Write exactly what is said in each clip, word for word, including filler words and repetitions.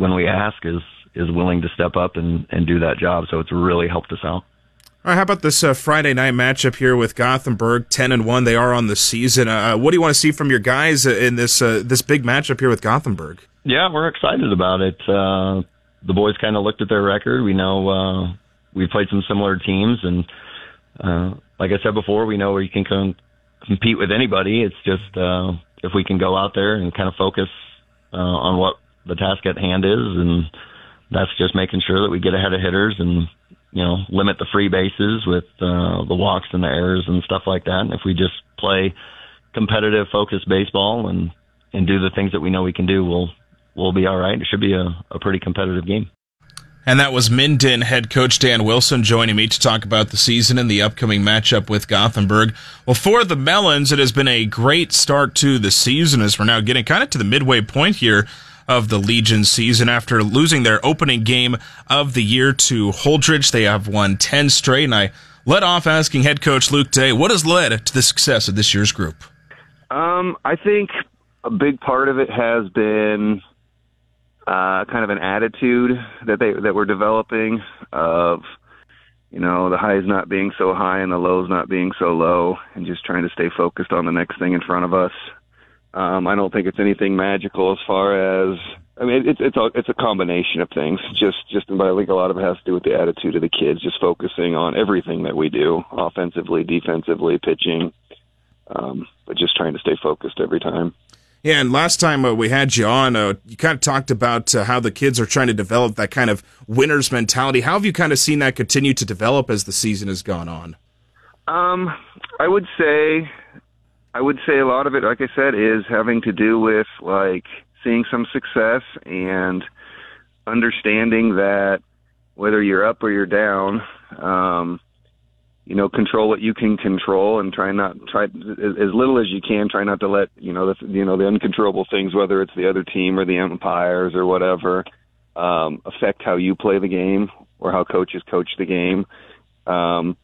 when we ask, is is willing to step up and, and do that job. So it's really helped us out. All right, how about this uh, Friday night matchup here with Gothenburg, ten and one? They are on the season. Uh, what do you want to see from your guys in this uh, this big matchup here with Gothenburg? Yeah, we're excited about it. Uh, the boys kind of looked at their record. We know uh, we played some similar teams, and uh, like I said before, we know we can com- compete with anybody. It's just uh, if we can go out there and kind of focus uh, on what the task at hand is, and that's just making sure that we get ahead of hitters and, you know, limit the free bases with uh, the walks and the errors and stuff like that. And if we just play competitive, focused baseball and, and do the things that we know we can do, we'll we'll be all right. It should be a, a pretty competitive game. And that was Minden head coach Dan Wilson joining me to talk about the season and the upcoming matchup with Gothenburg. Well, for the Melons, it has been a great start to the season as we're now getting kind of to the midway point here of the Legion season. After losing their opening game of the year to Holdridge, they have won ten straight, and I led off asking head coach Luke Day, what has led to the success of this year's group? Um, I think a big part of it has been uh, kind of an attitude that they that we're developing of, you know, the highs not being so high and the lows not being so low, and just trying to stay focused on the next thing in front of us. Um, I don't think it's anything magical as far as, I mean, it's it's a, it's a combination of things. Just just I think a lot of it has to do with the attitude of the kids, just focusing on everything that we do, offensively, defensively, pitching, um, but just trying to stay focused every time. Yeah, and last time uh, we had you on, uh, you kind of talked about uh, how the kids are trying to develop that kind of winner's mentality. How have you kind of seen that continue to develop as the season has gone on? Um, I would say... I would say a lot of it, like I said, is having to do with, like, seeing some success and understanding that whether you're up or you're down, um, you know, control what you can control and try not try as, as little as you can. Try not to let you know the you know the uncontrollable things, whether it's the other team or the umpires or whatever, um, affect how you play the game or how coaches coach the game. Um,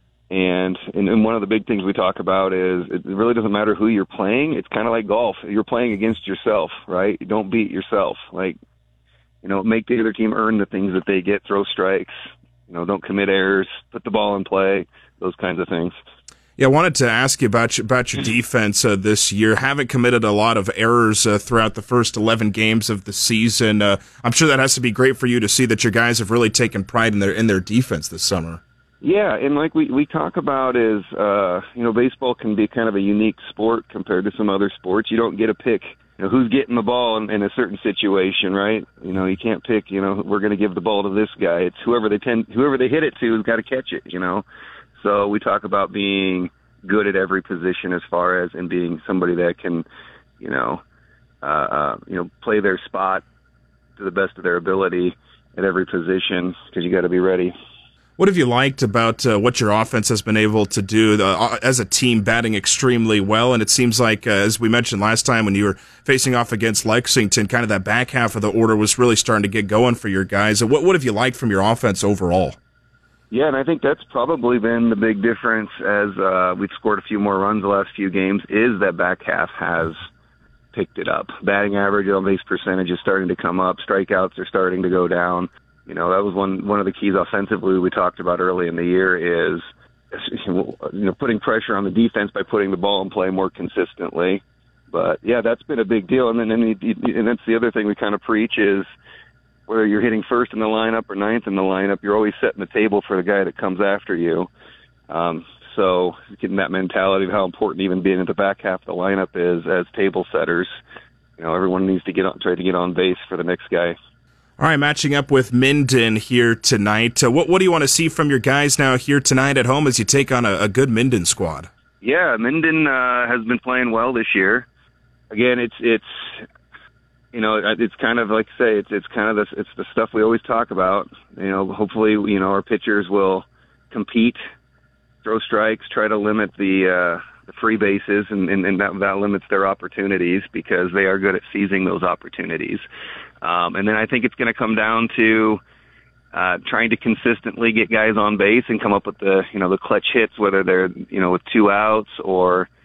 And, and and one of the big things we talk about is it really doesn't matter who you're playing. It's kind of like golf. You're playing against yourself, right? You don't beat yourself. Like, you know, make the other team earn the things that they get, throw strikes, you know, don't commit errors, put the ball in play, those kinds of things. Yeah, I wanted to ask you about your, about your defense uh, this year. Haven't committed a lot of errors uh, throughout the first eleven games of the season. Uh, I'm sure that has to be great for you to see that your guys have really taken pride in their in their defense this summer. Yeah, and like we, we talk about is, uh, you know, baseball can be kind of a unique sport compared to some other sports. You don't get to pick, you know, who's getting the ball in, in a certain situation, right? You know, you can't pick, you know, we're going to give the ball to this guy. It's whoever they tend, whoever they hit it to has got to catch it, you know? So we talk about being good at every position as far as, and being somebody that can, you know, uh, uh, you know, play their spot to the best of their ability at every position, because you got to be ready. What have you liked about uh, what your offense has been able to do uh, as a team, batting extremely well? And it seems like, uh, as we mentioned last time when you were facing off against Lexington, kind of that back half of the order was really starting to get going for your guys. What, what have you liked from your offense overall? Yeah, and I think that's probably been the big difference as uh, we've scored a few more runs the last few games, is that back half has picked it up. Batting average, on base percentage is starting to come up. Strikeouts are starting to go down. You know, that was one one of the keys offensively we talked about early in the year is, you know, putting pressure on the defense by putting the ball in play more consistently. But, yeah, that's been a big deal. And then and, and that's the other thing we kind of preach is whether you're hitting first in the lineup or ninth in the lineup, you're always setting the table for the guy that comes after you. Um, so getting that mentality of how important even being at the back half of the lineup is as table setters. You know, everyone needs to get on, try to get on base for the next guy. All right, matching up with Minden here tonight. Uh, what what do you want to see from your guys now here tonight at home as you take on a, a good Minden squad? Yeah, Minden uh, has been playing well this year. Again, it's it's you know it's kind of like I say it's it's kind of the, it's the stuff we always talk about. You know, hopefully you know our pitchers will compete, throw strikes, try to limit the uh, the free bases, and, and, and that, that limits their opportunities because they are good at seizing those opportunities. Um, and then I think it's going to come down to uh, trying to consistently get guys on base and come up with the, you know, the clutch hits, whether they're, you know, with two outs or,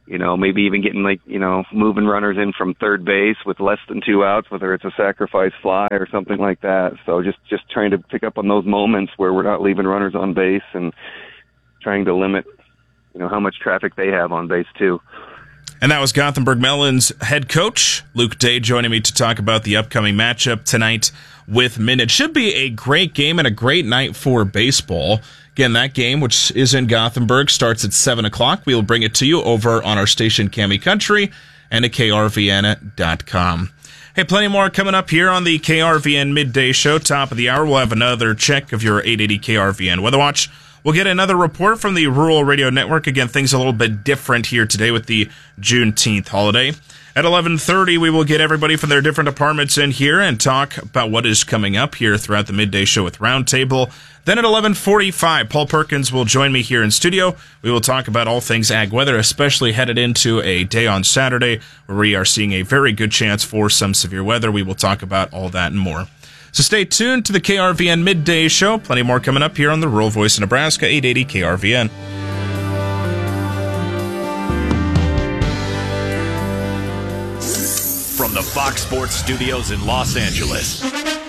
you know, maybe even getting like, you know, moving runners in from third base with less than two outs, whether it's a sacrifice fly or something like that. So just, just trying to pick up on those moments where we're not leaving runners on base and trying to limit, you know, how much traffic they have on base too. And that was Gothenburg Melons head coach Luke Day joining me to talk about the upcoming matchup tonight with Minden. It should be a great game and a great night for baseball. Again, that game, which is in Gothenburg, starts at seven o'clock. We will bring it to you over on our station, Cami Country, and at K R V N dot com. Hey, plenty more coming up here on the K R V N Midday Show. Top of the hour, we'll have another check of your eight eighty K R V N Weather Watch. We'll get another report from the Rural Radio Network. Again, things a little bit different here today with the Juneteenth holiday. At eleven thirty, we will get everybody from their different departments in here and talk about what is coming up here throughout the midday show with Roundtable. Then at eleven forty-five, Paul Perkins will join me here in studio. We will talk about all things ag weather, especially headed into a day on Saturday where we are seeing a very good chance for some severe weather. We will talk about all that and more. So stay tuned to the K R V N Midday Show. Plenty more coming up here on the Rural Voice of Nebraska, eight eighty K R V N. From the Fox Sports Studios in Los Angeles,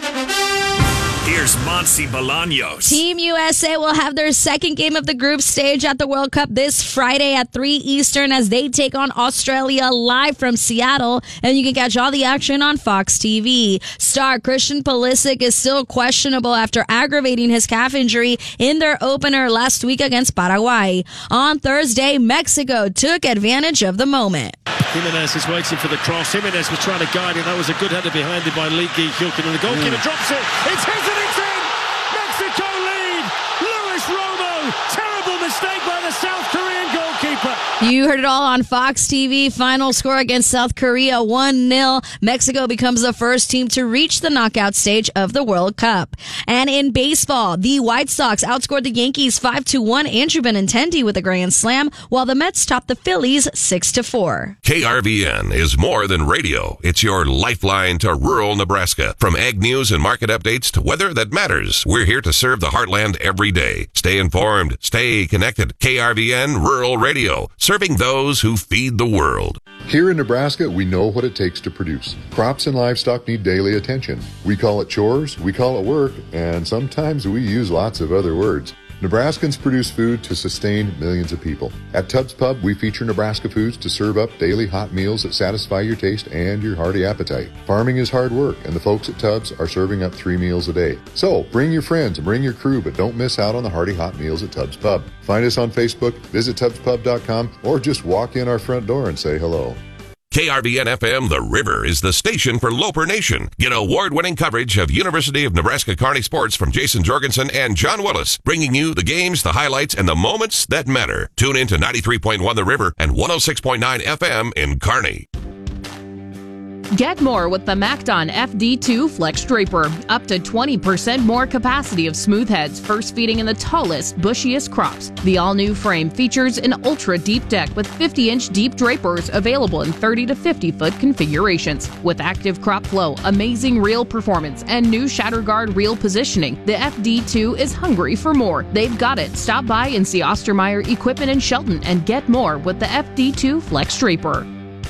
here's Monsi Bolaños. Team U S A will have their second game of the group stage at the World Cup this Friday at three Eastern as they take on Australia live from Seattle. And you can catch all the action on Fox T V. Star Christian Pulisic is still questionable after aggravating his calf injury in their opener last week against Paraguay. On Thursday, Mexico took advantage of the moment. Jimenez is waiting for the cross. Jimenez was trying to guide it. That was a good header behind him by Lee Gi-Hyukin, and the goalkeeper mm. drops it. It's his and it's in! Mexico lead! Luis Romo! Terrible mistake by the South Korean goalkeeper. You heard it all on Fox T V. Final score against South Korea, one nil. Mexico becomes the first team to reach the knockout stage of the World Cup. And in baseball, the White Sox outscored the Yankees five to one. Andrew Benintendi with a grand slam, while the Mets topped the Phillies six to four. K R V N is more than radio. It's your lifeline to rural Nebraska. From ag news and market updates to weather that matters, we're here to serve the heartland every day. Stay informed. Stay connected. K R V N Rural Radio, serving those who feed the world. Here in Nebraska, we know what it takes to produce. Crops and livestock need daily attention. We call it chores, we call it work, and sometimes we use lots of other words. Nebraskans produce food to sustain millions of people. At Tubbs Pub, we feature Nebraska foods to serve up daily hot meals that satisfy your taste and your hearty appetite. Farming is hard work, and the folks at Tubbs are serving up three meals a day. So, bring your friends and bring your crew, but don't miss out on the hearty hot meals at Tubbs Pub. Find us on Facebook, visit tubbs pub dot com, or just walk in our front door and say hello. K R V N F M The River is the station for Loper Nation. Get award-winning coverage of University of Nebraska Kearney sports from Jason Jorgensen and John Willis, bringing you the games, the highlights, and the moments that matter. Tune in to ninety-three point one The River and one oh six point nine F M in Kearney. Get more with the MacDon F D two Flex Draper. Up to twenty percent more capacity of smooth heads, first feeding in the tallest, bushiest crops. The all-new frame features an ultra-deep deck with fifty-inch deep drapers available in thirty to fifty foot configurations. With active crop flow, amazing reel performance, and new shatter guard reel positioning, the F D two is hungry for more. They've got it. Stop by and see Ostermeyer Equipment in Shelton and get more with the F D two Flex Draper.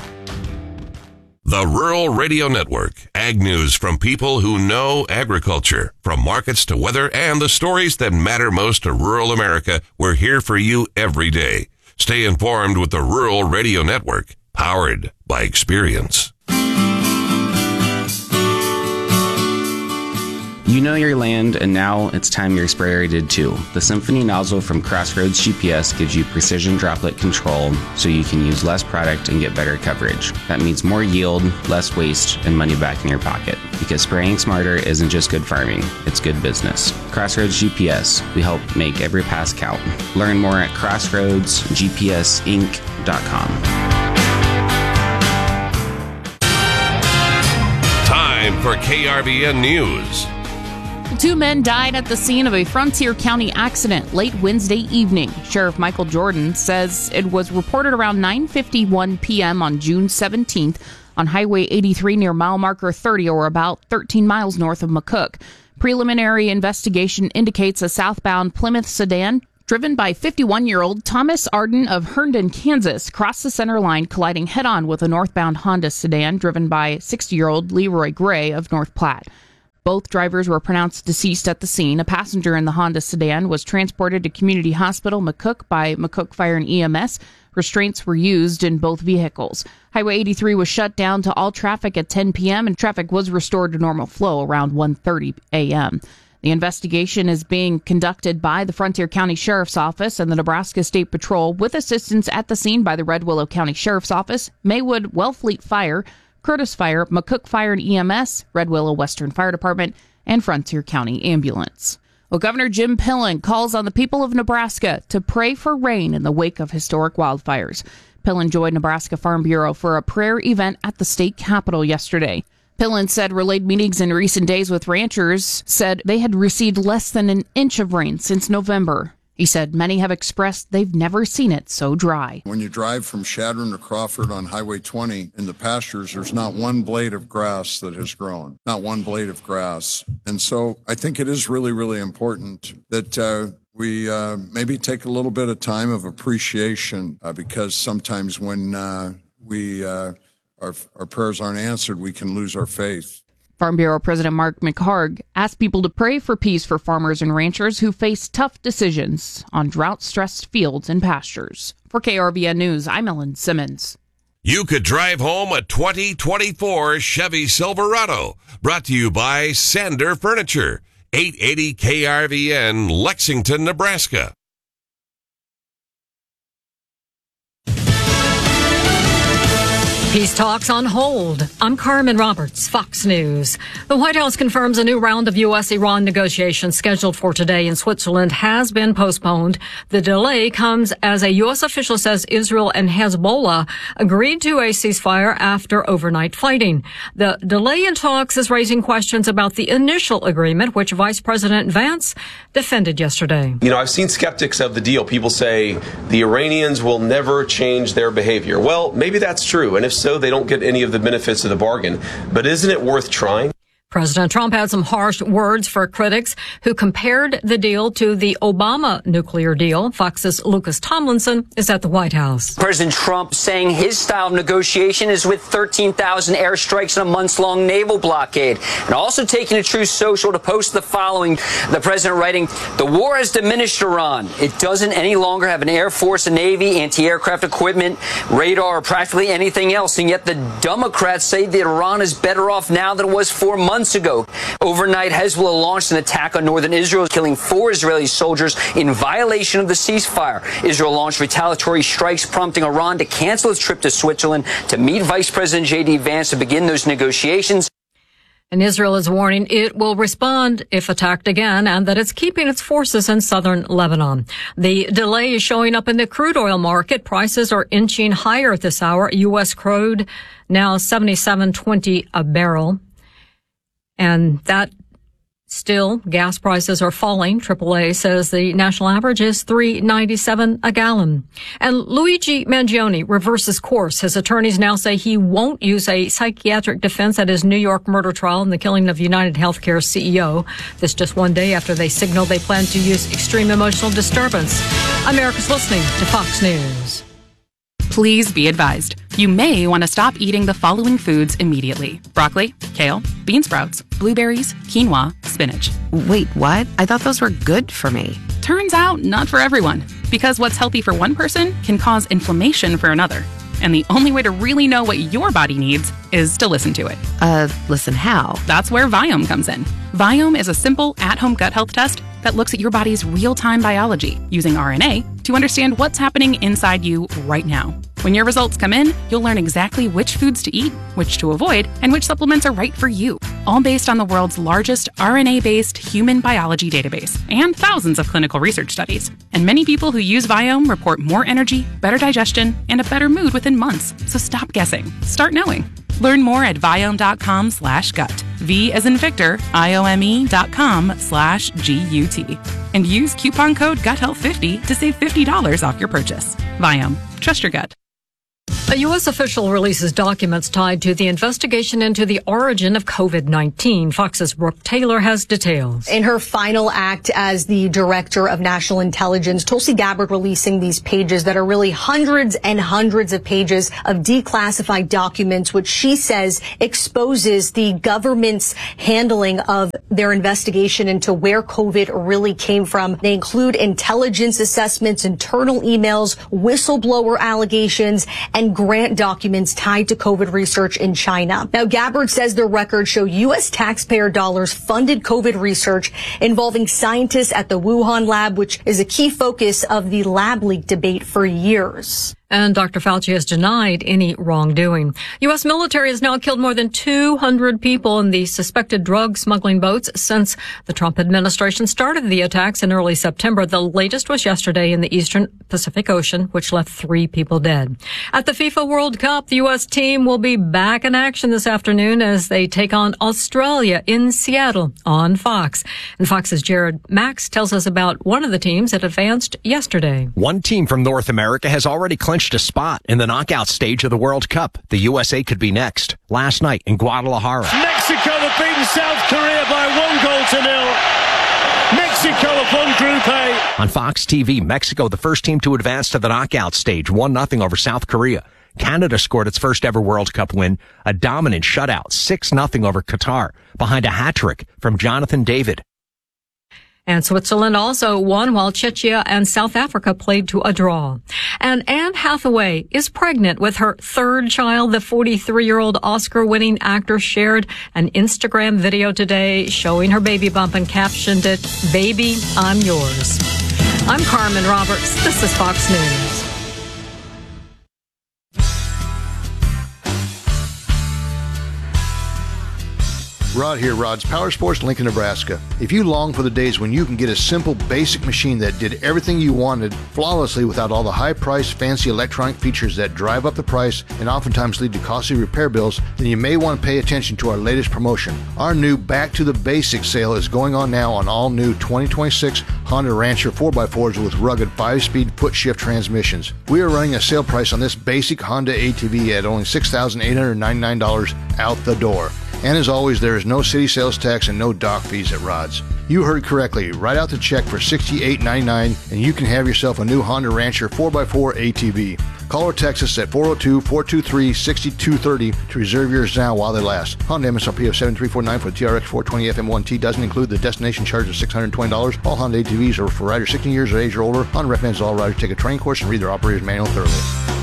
The Rural Radio Network. Ag news from people who know agriculture. From markets to weather and the stories that matter most to rural America, we're here for you every day. Stay informed with the Rural Radio Network, powered by experience. You know your land, and now it's time your sprayer did too. The Symphony nozzle from Crossroads G P S gives you precision droplet control so you can use less product and get better coverage. That means more yield, less waste, and money back in your pocket. Because spraying smarter isn't just good farming, it's good business. Crossroads G P S, we help make every pass count. Learn more at crossroads g p s inc dot com. Time for K R V N News. Two men died at the scene of a Frontier County accident late Wednesday evening. Sheriff Michael Jordan says it was reported around nine fifty-one p.m. on June seventeenth on Highway eighty-three near mile marker thirty, or about thirteen miles north of McCook. Preliminary investigation indicates a southbound Plymouth sedan Driven by fifty-one-year-old Thomas Arden of Herndon, Kansas, crossed the center line, colliding head-on with a northbound Honda sedan driven by sixty-year-old Leroy Gray of North Platte. Both drivers were pronounced deceased at the scene. A passenger in the Honda sedan was transported to Community Hospital McCook by McCook Fire and E M S. Restraints were used in both vehicles. Highway eighty-three was shut down to all traffic at ten p.m. and traffic was restored to normal flow around one thirty a.m. The investigation is being conducted by the Frontier County Sheriff's Office and the Nebraska State Patrol with assistance at the scene by the Red Willow County Sheriff's Office, Maywood Wellfleet Fire, Curtis Fire, McCook Fire and E M S, Red Willow Western Fire Department, and Frontier County Ambulance. Well, Governor Jim Pillen calls on the people of Nebraska to pray for rain in the wake of historic wildfires. Pillen joined Nebraska Farm Bureau for a prayer event at the state capitol yesterday. Pillen said relayed meetings in recent days with ranchers said they had received less than an inch of rain since November. He said many have expressed they've never seen it so dry. When you drive from Chadron to Crawford on Highway twenty in the pastures, there's not one blade of grass that has grown, not one blade of grass. And so I think it is really, really important that uh, we uh, maybe take a little bit of time of appreciation uh, because sometimes when uh, we uh, our, our prayers aren't answered, we can lose our faith. Farm Bureau President Mark McHarg asked people to pray for peace for farmers and ranchers who face tough decisions on drought-stressed fields and pastures. For K R V N News, I'm Ellen Simmons. You could drive home a twenty twenty-four Chevy Silverado. Brought to you by Sander Furniture. eight eighty K R V N, Lexington, Nebraska. Peace talks on hold. I'm Carmen Roberts, Fox News. The White House confirms a new round of U S Iran negotiations scheduled for today in Switzerland has been postponed. The delay comes as a U S official says Israel and Hezbollah agreed to a ceasefire after overnight fighting. The delay in talks is raising questions about the initial agreement, which Vice President Vance defended yesterday. You know, I've seen skeptics of the deal. People say the Iranians will never change their behavior. Well, maybe that's true. And if so, they don't get any of the benefits of the bargain. But isn't it worth trying? President Trump had some harsh words for critics who compared the deal to the Obama nuclear deal. Fox's Lucas Tomlinson is at the White House. President Trump saying his style of negotiation is with thirteen thousand airstrikes and a months-long naval blockade. And also taking to Truth Social to post the following. The president writing, "The war has diminished Iran. It doesn't any longer have an air force, a navy, anti-aircraft equipment, radar, or practically anything else. And yet the Democrats say that Iran is better off now than it was four months ago." Overnight, Hezbollah launched an attack on northern Israel, killing four Israeli soldiers in violation of the ceasefire. Israel launched retaliatory strikes, prompting Iran to cancel its trip to Switzerland to meet Vice President J D Vance to begin those negotiations. And Israel is warning it will respond if attacked again and that it's keeping its forces in southern Lebanon. The delay is showing up in the crude oil market. Prices are inching higher at this hour. U S crude now seventy-seven twenty a barrel. And that still, gas prices are falling. triple A says the national average is three ninety-seven a gallon. And Luigi Mangione reverses course. His attorneys now say he won't use a psychiatric defense at his New York murder trial and the killing of United Healthcare C E O. This just one day after they signaled they plan to use extreme emotional disturbance. America's listening to Fox News. Please be advised. You may want to stop eating the following foods immediately. Broccoli, kale, bean sprouts, blueberries, quinoa, spinach. Wait, what? I thought those were good for me. Turns out, not for everyone. Because what's healthy for one person can cause inflammation for another. And the only way to really know what your body needs is to listen to it. Uh, listen how? That's where Viome comes in. Viome is a simple, at-home gut health test that looks at your body's real-time biology using R N A to understand what's happening inside you right now. When your results come in, you'll learn exactly which foods to eat, which to avoid, and which supplements are right for you. All based on the world's largest R N A-based human biology database and thousands of clinical research studies. And many people who use Viome report more energy, better digestion, and a better mood within months. So stop guessing. Start knowing. Learn more at Viome.com slash gut. V as in Victor, I-O-M-E dot com slash G-U-T. And use coupon code gut health fifty to save fifty dollars off your purchase. Viome. Trust your gut. A U S official releases documents tied to the investigation into the origin of COVID nineteen. Fox's Brooke Taylor has details. In her final act as the director of national intelligence, Tulsi Gabbard releasing these pages that are really hundreds and hundreds of pages of declassified documents, which she says exposes the government's handling of their investigation into where COVID really came from. They include intelligence assessments, internal emails, whistleblower allegations, and grant documents tied to COVID research in China. Now, Gabbard says the records show U S taxpayer dollars funded COVID research involving scientists at the Wuhan lab, which is a key focus of the lab leak debate for years. And Doctor Fauci has denied any wrongdoing. U S military has now killed more than two hundred people in the suspected drug smuggling boats since the Trump administration started the attacks in early September. The latest was yesterday in the eastern Pacific Ocean, which left three people dead. At the FIFA World Cup, the U S team will be back in action this afternoon as they take on Australia in Seattle on Fox. And Fox's Jared Max tells us about one of the teams that advanced yesterday. One team from North America has already clinched a spot in the knockout stage of the World Cup. The U S A could be next. Last night in Guadalajara, Mexico have beaten South Korea by one goal to nil. Mexico have won Group A. On Fox T V, Mexico, the first team to advance to the knockout stage, one nothing over South Korea. Canada scored its first ever World Cup win, a dominant shutout, six nothing over Qatar, behind a hat-trick from Jonathan David. And Switzerland also won while Czechia and South Africa played to a draw. And Anne Hathaway is pregnant with her third child. The forty-three-year-old Oscar-winning actor shared an Instagram video today showing her baby bump and captioned it, "Baby, I'm yours." I'm Carmen Roberts. This is Fox News. Rod here, Rod's Power Sports, Lincoln, Nebraska. If you long for the days when you can get a simple, basic machine that did everything you wanted flawlessly without all the high-priced, fancy electronic features that drive up the price and oftentimes lead to costly repair bills, then you may want to pay attention to our latest promotion. Our new Back to the Basics sale is going on now on all new twenty twenty-six Honda Rancher four by fours with rugged five-speed foot-shift transmissions. We are running a sale price on this basic Honda A T V at only six thousand eight hundred ninety-nine dollars out the door. And as always, there is no city sales tax and no dock fees at Rod's. You heard correctly. Write out the check for sixty-eight ninety-nine and you can have yourself a new Honda Rancher four by four A T V. Call or text us at four oh two, four two three, six two three oh to reserve yours now while they last. Honda M S R P of seven three four nine for the T R X four twenty F M one T doesn't include the destination charge of six hundred twenty dollars. All Honda A T Vs are for riders sixteen years of age or older. Honda recommends all riders take a training course and read their operator's manual thoroughly.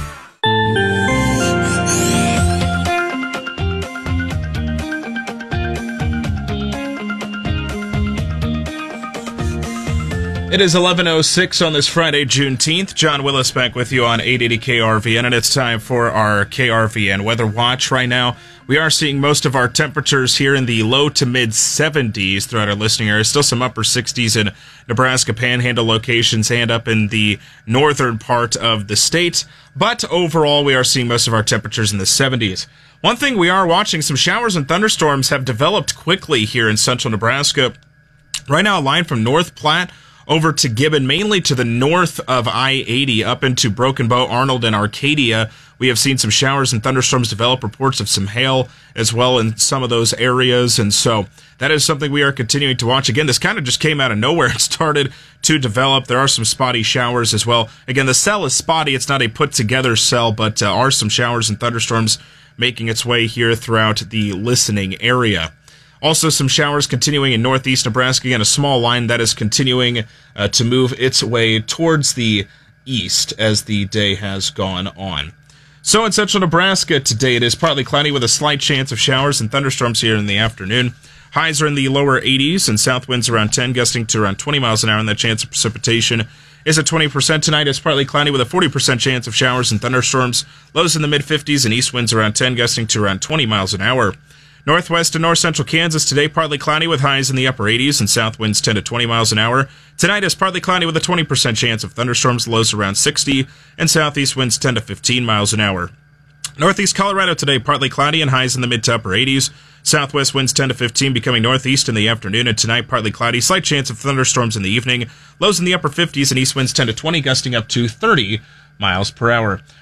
It is eleven oh six on this Friday, Juneteenth. John Willis back with you on eight eighty K R V N, and it's time for our K R V N Weather Watch. Right now, we are seeing most of our temperatures here in the low to mid seventies throughout our listening area. Still some upper sixties in Nebraska Panhandle locations and up in the northern part of the state. But overall, we are seeing most of our temperatures in the seventies. One thing we are watching, some showers and thunderstorms have developed quickly here in central Nebraska. Right now, a line from North Platte over to Gibbon, mainly to the north of I eighty, up into Broken Bow, Arnold, and Arcadia. We have seen some showers and thunderstorms develop, reports of some hail as well in some of those areas, and so that is something we are continuing to watch. Again, this kind of just came out of nowhere. It started to develop. There are some spotty showers as well. Again, the cell is spotty. It's not a put-together cell, but uh, are some showers and thunderstorms making its way here throughout the listening area. Also, some showers continuing in northeast Nebraska. Again, a small line that is continuing uh, to move its way towards the east as the day has gone on. So in central Nebraska today, it is partly cloudy with a slight chance of showers and thunderstorms here in the afternoon. Highs are in the lower eighties and south winds around ten, gusting to around twenty miles an hour, and that chance of precipitation is at twenty percent tonight. It's partly cloudy with a forty percent chance of showers and thunderstorms. Lows in the mid-fifties and east winds around ten, gusting to around twenty miles an hour. Northwest and north central Kansas today, partly cloudy with highs in the upper eighties and south winds ten to twenty miles an hour. Tonight is partly cloudy with a twenty percent chance of thunderstorms, lows around sixty, and southeast winds ten to fifteen miles an hour. Northeast Colorado today, partly cloudy and highs in the mid to upper eighties. Southwest winds ten to fifteen, becoming northeast in the afternoon, and tonight partly cloudy, slight chance of thunderstorms in the evening. Lows in the upper fifties and east winds ten to twenty, gusting up to thirty miles per hour.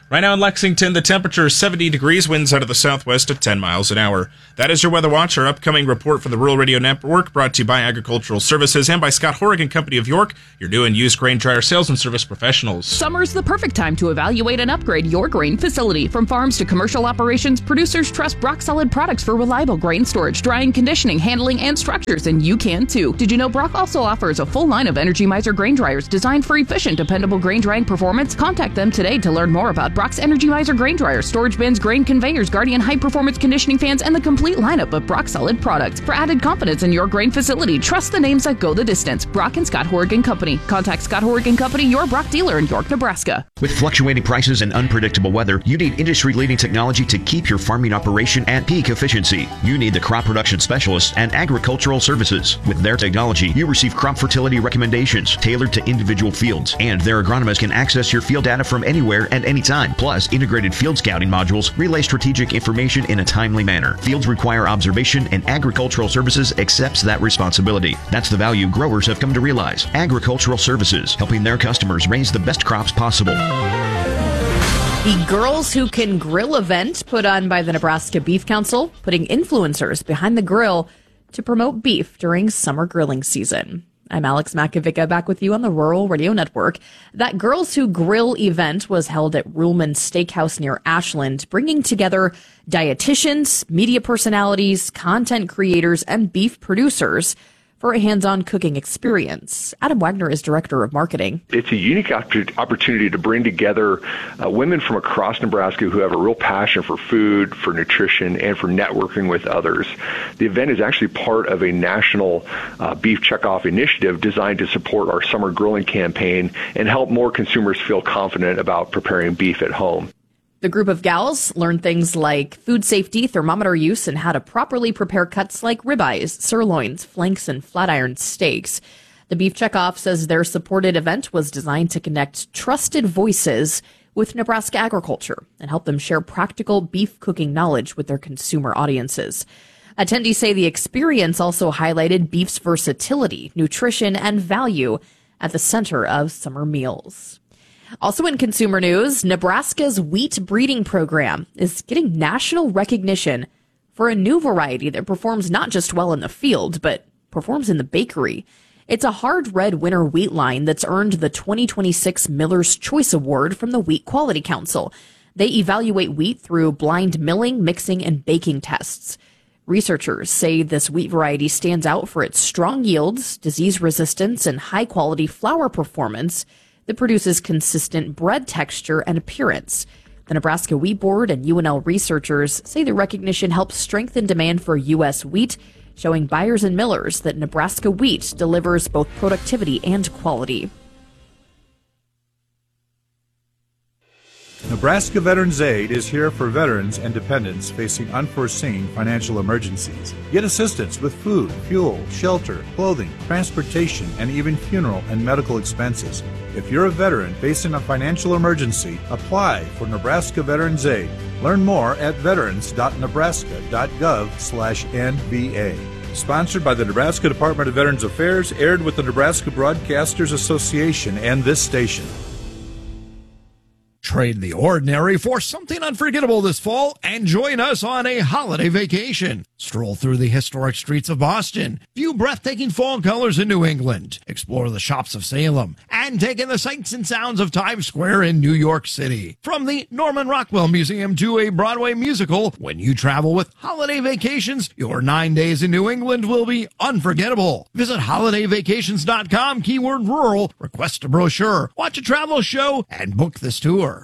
Right now in Lexington, the temperature is seventy degrees, winds out of the southwest at ten miles an hour. That is your Weather Watch, our upcoming report for the Rural Radio Network, brought to you by Agricultural Services and by Scott Horrigan Company of York, your new and used grain dryer sales and service professionals. Summer's the perfect time to evaluate and upgrade your grain facility. From farms to commercial operations, producers trust Brock Solid products for reliable grain storage, drying, conditioning, handling, and structures, and you can too. Did you know Brock also offers a full line of Energy Miser grain dryers designed for efficient, dependable grain drying performance? Contact them today to learn more about Brock's Energy Miser grain dryers, storage bins, grain conveyors, Guardian high-performance conditioning fans, and the complete lineup of Brock Solid products. For added confidence in your grain facility, trust the names that go the distance. Brock and Scott Horrigan Company. Contact Scott Horrigan Company, your Brock dealer in York, Nebraska. With fluctuating prices and unpredictable weather, you need industry-leading technology to keep your farming operation at peak efficiency. You need the crop production specialists and agricultural services. With their technology, you receive crop fertility recommendations tailored to individual fields, and their agronomists can access your field data from anywhere at any time. Plus, integrated field scouting modules relay strategic information in a timely manner. Fields require observation, and Agricultural Services accepts that responsibility. That's the value growers have come to realize. Agricultural Services, helping their customers raise the best crops possible. The Girls Who Can Grill event put on by the Nebraska Beef Council, putting influencers behind the grill to promote beef during summer grilling season. I'm Alex Makovica, back with you on the Rural Radio Network. That Girls Who Grill event was held at Ruhlman Steakhouse near Ashland, bringing together dietitians, media personalities, content creators, and beef producers for a hands-on cooking experience. Adam Wagner is director of marketing. It's a unique opportunity to bring together uh, women from across Nebraska who have a real passion for food, for nutrition, and for networking with others. The event is actually part of a national uh, beef checkoff initiative designed to support our summer grilling campaign and help more consumers feel confident about preparing beef at home. The group of gals learned things like food safety, thermometer use, and how to properly prepare cuts like ribeyes, sirloins, flanks, and flat iron steaks. The Beef Checkoff says their supported event was designed to connect trusted voices with Nebraska agriculture and help them share practical beef cooking knowledge with their consumer audiences. Attendees say the experience also highlighted beef's versatility, nutrition, and value at the center of summer meals. Also in consumer news, Nebraska's wheat breeding program is getting national recognition for a new variety that performs not just well in the field, but performs in the bakery. It's a hard red winter wheat line that's earned the twenty twenty-six Miller's Choice Award from the Wheat Quality Council. They evaluate wheat through blind milling, mixing, and baking tests. Researchers say this wheat variety stands out for its strong yields, disease resistance, and high-quality flour performance that produces consistent bread texture and appearance. The Nebraska Wheat Board and U N L researchers say the recognition helps strengthen demand for U S wheat, showing buyers and millers that Nebraska wheat delivers both productivity and quality. Nebraska Veterans Aid is here for veterans and dependents facing unforeseen financial emergencies. Get assistance with food, fuel, shelter, clothing, transportation, and even funeral and medical expenses. If you're a veteran facing a financial emergency, apply for Nebraska Veterans Aid. Learn more at veterans.nebraska.gov slash NVA. Sponsored by the Nebraska Department of Veterans Affairs, aired with the Nebraska Broadcasters Association and this station. Trade the ordinary for something unforgettable this fall and join us on a holiday vacation. Stroll through the historic streets of Boston, view breathtaking fall colors in New England, explore the shops of Salem, and take in the sights and sounds of Times Square in New York City. From the Norman Rockwell Museum to a Broadway musical, when you travel with Holiday Vacations, your nine days in New England will be unforgettable. Visit holiday vacations dot com, keyword rural, request a brochure, watch a travel show, and book this tour.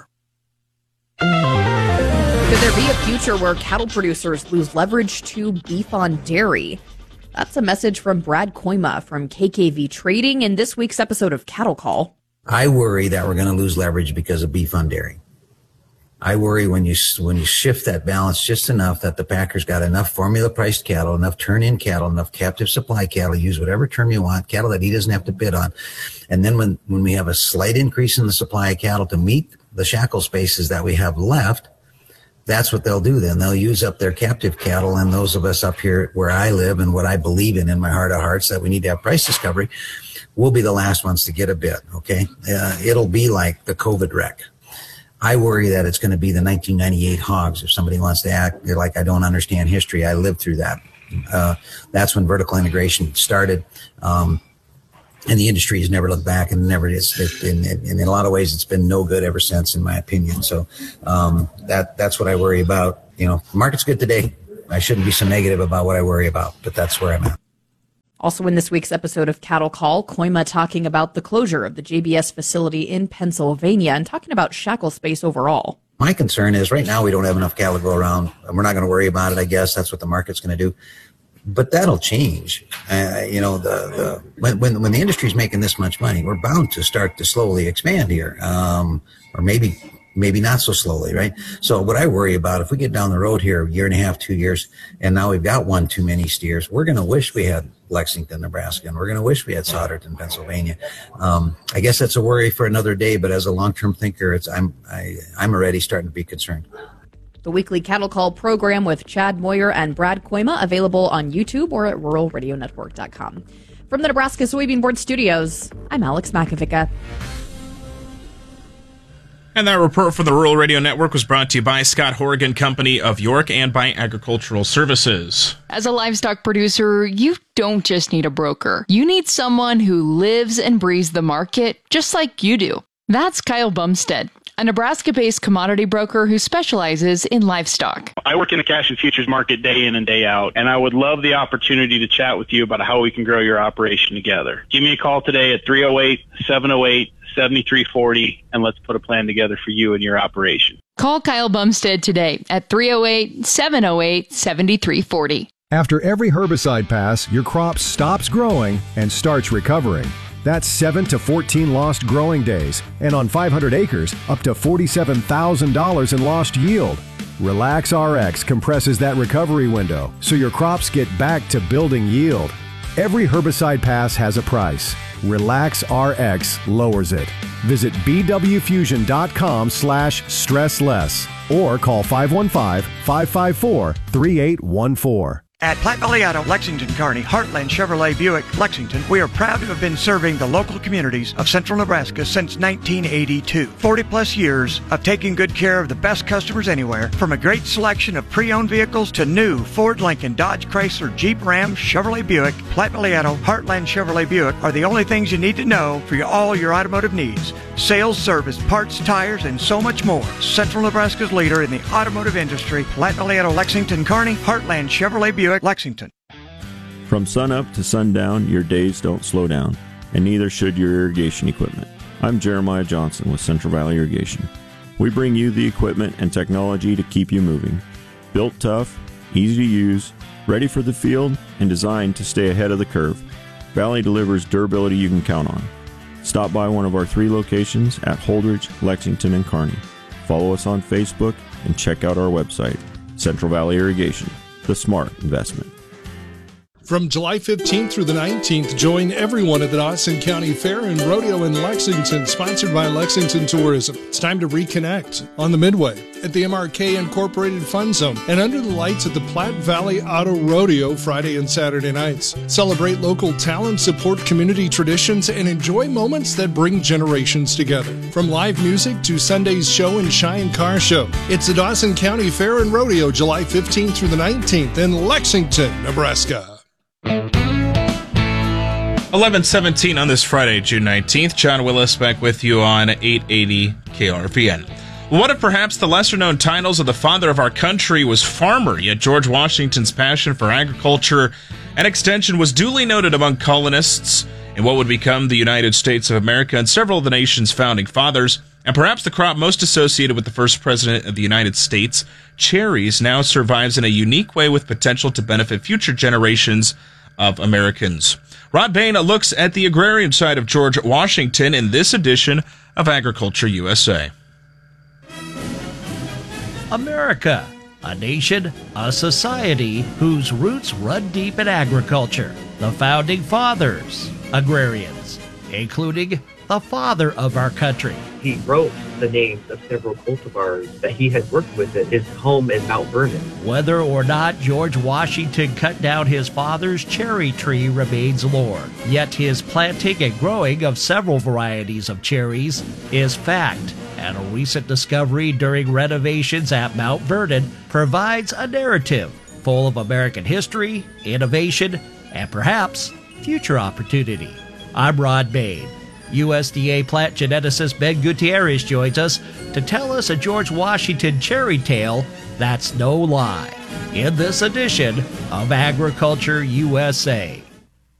Could there be a future where cattle producers lose leverage to beef on dairy? That's a message from Brad Koima from K K V Trading in this week's episode of Cattle Call. I worry that we're going to lose leverage because of beef on dairy. I worry when you when you shift that balance just enough that the packers got enough formula-priced cattle, enough turn-in cattle, enough captive supply cattle, use whatever term you want, cattle that he doesn't have to bid on. And then when, when we have a slight increase in the supply of cattle to meet the shackle spaces that we have left, that's what they'll do then. They'll use up their captive cattle, and those of us up here where I live and what I believe in in my heart of hearts that we need to have price discovery, we'll be the last ones to get a bid, okay? Uh, it'll be like the COVID wreck. I worry that it's going to be the nineteen ninety-eight hogs. If somebody wants to act like I don't understand history, I lived through that. Uh, that's when vertical integration started. Um, and the industry has never looked back and never is. It, in, in, in a lot of ways, it's been no good ever since, in my opinion. So um, that that's what I worry about. You know, the market's good today. I shouldn't be so negative about what I worry about, but that's where I'm at. Also in this week's episode of Cattle Call, Koima talking about the closure of the J B S facility in Pennsylvania and talking about shackle space overall. My concern is right now we don't have enough cattle to go around, and we're not going to worry about it, I guess. That's what the market's going to do. But that'll change. Uh, you know, the, the when, when when the industry's making this much money, we're bound to start to slowly expand here, um, or maybe maybe not so slowly, right? So what I worry about, if we get down the road here a year and a half, two years, and now we've got one too many steers, we're going to wish we had Lexington, Nebraska, and we're going to wish we had Souderton, Pennsylvania. Um, I guess that's a worry for another day, but as a long-term thinker, it's I'm I, I'm already starting to be concerned. The weekly Cattle Call program with Chad Moyer and Brad Koima, available on YouTube or at rural radio network dot com. From the Nebraska Soybean Board Studios, I'm Alex Makovica. And that report from the Rural Radio Network was brought to you by Scott Horgan Company of York and by Agricultural Services. As a livestock producer, you don't just need a broker. You need someone who lives and breathes the market just like you do. That's Kyle Bumstead, a Nebraska-based commodity broker who specializes in livestock. I work in the cash and futures market day in and day out, and I would love the opportunity to chat with you about how we can grow your operation together. Give me a call today at three oh eight, seven oh eight, seven three four oh, and let's put a plan together for you and your operation. Call Kyle Bumstead today at three oh eight, seven oh eight, seven three four oh. After every herbicide pass, your crop stops growing and starts recovering. That's seven to fourteen lost growing days, and on five hundred acres, up to forty-seven thousand dollars in lost yield. Relax R X compresses that recovery window so your crops get back to building yield. Every herbicide pass has a price. Relax R X lowers it. Visit b w fusion dot com slash stress less or call five one five, five five four, three eight one four. At Platte Valley Auto, Lexington Kearney, Heartland Chevrolet Buick, Lexington, we are proud to have been serving the local communities of central Nebraska since nineteen eighty-two. forty plus years of taking good care of the best customers anywhere, from a great selection of pre-owned vehicles to new Ford, Lincoln, Dodge, Chrysler, Jeep, Ram, Chevrolet Buick. Platte Valley Auto, Heartland Chevrolet Buick are the only things you need to know for your, all your automotive needs. Sales, service, parts, tires, and so much more. Central Nebraska's leader in the automotive industry, Platte Valley Auto, Lexington Kearney, Heartland Chevrolet Buick, Lexington. From sunup to sundown, your days don't slow down, and neither should your irrigation equipment. I'm Jeremiah Johnson with Central Valley Irrigation. We bring you the equipment and technology to keep you moving. Built tough, easy to use, ready for the field, and designed to stay ahead of the curve, Valley delivers durability you can count on. Stop by one of our three locations at Holdridge, Lexington, and Kearney. Follow us on Facebook and check out our website, Central Valley Irrigation, the smart investment. From July fifteenth through the nineteenth, join everyone at the Dawson County Fair and Rodeo in Lexington, sponsored by Lexington Tourism. It's time to reconnect on the Midway, at the M R K Incorporated Fun Zone, and under the lights at the Platte Valley Auto Rodeo Friday and Saturday nights. Celebrate local talent, support community traditions, and enjoy moments that bring generations together. From live music to Sunday's show and shine car show, it's the Dawson County Fair and Rodeo, July fifteenth through the nineteenth in Lexington, Nebraska. eleven seventeen on this Friday, June nineteenth. John Willis back with you on eight eighty K R V N. One of perhaps the lesser-known titles of the father of our country was farmer, yet George Washington's passion for agriculture and extension was duly noted among colonists in what would become the United States of America and several of the nation's founding fathers. And perhaps the crop most associated with the first president of the United States, cherries, now survives in a unique way with potential to benefit future generations of Americans. Rod Bain looks at the agrarian side of George Washington in this edition of Agriculture U S A. America, a nation, a society whose roots run deep in agriculture. The founding fathers, agrarians, including the father of our country. He wrote the names of several cultivars that he had worked with at his home in Mount Vernon. Whether or not George Washington cut down his father's cherry tree remains lore. Yet his planting and growing of several varieties of cherries is fact, and a recent discovery during renovations at Mount Vernon provides a narrative full of American history, innovation, and perhaps future opportunity. I'm Rod Bain. U S D A plant geneticist Ben Gutierrez joins us to tell us a George Washington cherry tale that's no lie in this edition of Agriculture U S A.